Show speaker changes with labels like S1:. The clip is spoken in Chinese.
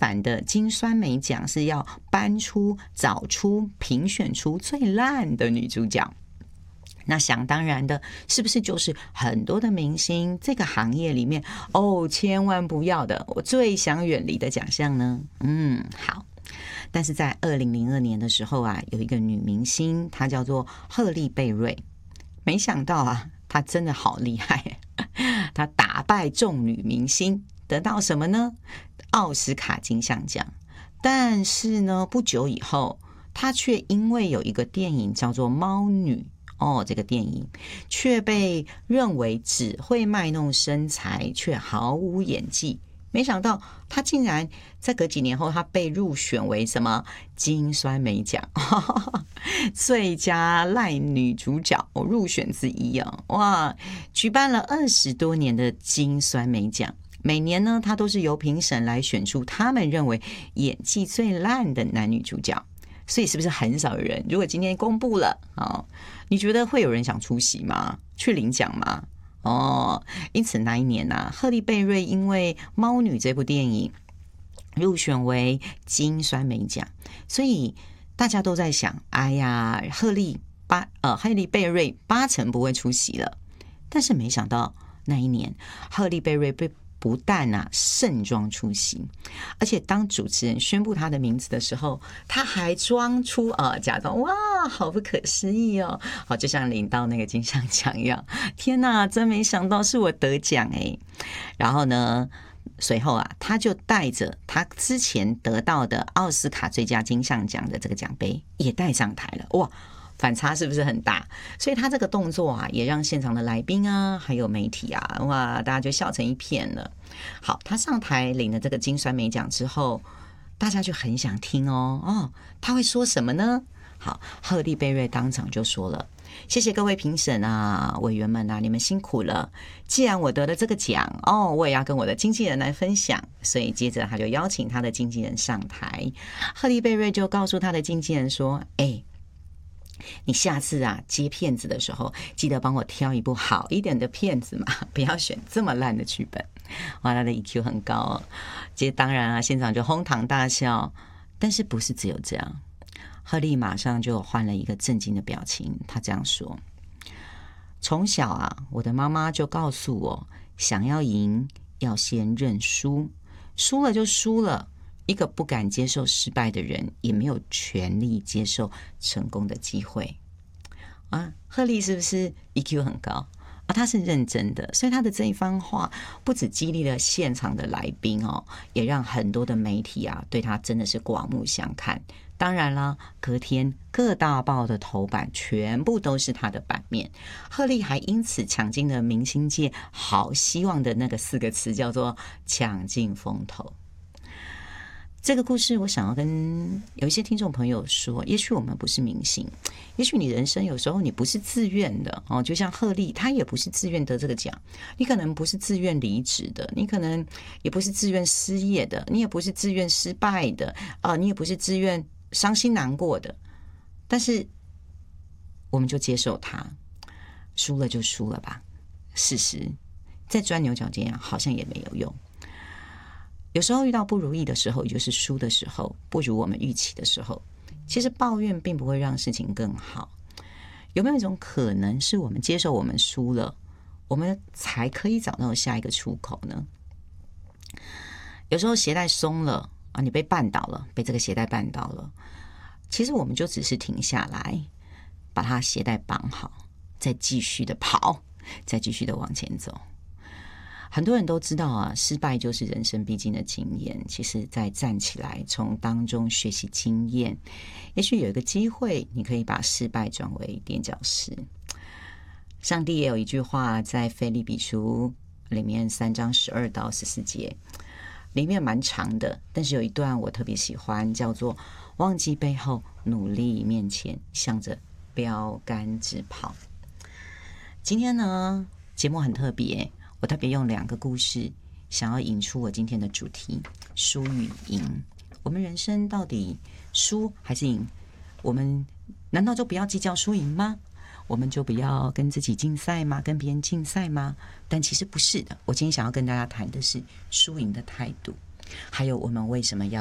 S1: 版的金酸梅奖是要找出评选出最烂的女主角。那想当然的，是不是就是很多的明星这个行业里面千万不要的，我最想远离的奖项呢？好。但是在2002年的时候啊，有一个女明星，她叫做赫利贝瑞。没想到啊，她真的好厉害，她打败众女明星，得到什么呢？奥斯卡金像奖。但是呢，不久以后，她却因为有一个电影叫做《猫女》。这个电影却被认为只会卖弄身材，却毫无演技。没想到她竟然在隔几年后，她被入选为什么金酸梅奖最佳烂女主角入选之一啊！哇，举办了20多年的金酸梅奖，每年呢，她都是由评审来选出他们认为演技最烂的男女主角。所以是不是很少有人？如果今天公布了你觉得会有人想出席吗？去领奖吗？因此那一年啊，赫利贝瑞因为《猫女》这部电影入选为金酸梅奖，所以大家都在想，哎呀，赫利贝瑞8成不会出席了。但是没想到那一年，赫利贝瑞不但盛装出席，而且当主持人宣布他的名字的时候，他还装出假装哇，好不可思议哦，就像领到那个金像奖一样。天哪，真没想到是我得奖哎！然后呢，随后他就带着他之前得到的奥斯卡最佳金像奖的这个奖杯也带上台了，哇！反差是不是很大？所以他这个动作也让现场的来宾还有媒体哇，大家就笑成一片了。好，他上台领了这个金酸梅奖之后，大家就很想听他会说什么呢？好，赫利贝瑞当场就说了：“谢谢各位评审委员们你们辛苦了。既然我得了这个奖我也要跟我的经纪人来分享。”所以接着他就邀请他的经纪人上台，赫利贝瑞就告诉他的经纪人说：“你下次接片子的时候，记得帮我挑一部好一点的片子嘛，不要选这么烂的剧本。”哇，他的 EQ 很高其实当然现场就哄堂大笑。但是不是只有这样，赫利马上就换了一个震惊的表情。他这样说：“从小我的妈妈就告诉我，想要赢要先认输，输了就输了。一个不敢接受失败的人，也没有权利接受成功的机会。”赫利是不是 EQ 很高他是认真的，所以他的这一番话不只激励了现场的来宾也让很多的媒体对他真的是刮目相看。当然了，隔天各大报的头版全部都是他的版面。赫利还因此抢进了明星界好希望的那个4个词，叫做抢进风头。这个故事我想要跟有一些听众朋友说，也许我们不是明星，也许你人生有时候你不是自愿的就像赫利他也不是自愿得这个奖，你可能不是自愿离职的，你可能也不是自愿失业的，你也不是自愿失败的你也不是自愿伤心难过的，但是我们就接受它，输了就输了吧。事实再钻牛角尖好像也没有用。有时候遇到不如意的时候，也就是输的时候，不如我们预期的时候，其实抱怨并不会让事情更好。有没有一种可能是我们接受我们输了，我们才可以找到下一个出口呢？有时候鞋带松了你被绊倒了，被这个鞋带绊倒了，其实我们就只是停下来，把它鞋带绑好，再继续的跑，再继续的往前走。很多人都知道失败就是人生必经的经验。其实再站起来，从当中学习经验，也许有一个机会你可以把失败转为垫脚石。上帝也有一句话在腓立比书里面3章12到14节，里面蛮长的，但是有一段我特别喜欢，叫做忘记背后，努力面前，向着标杆直跑。今天呢，节目很特别，我特别用2个故事想要引出我今天的主题：输与赢。我们人生到底输还是赢？我们难道就不要计较输赢吗？我们就不要跟自己竞赛吗？跟别人竞赛吗？但其实不是的。我今天想要跟大家谈的是输赢的态度，还有我们为什么要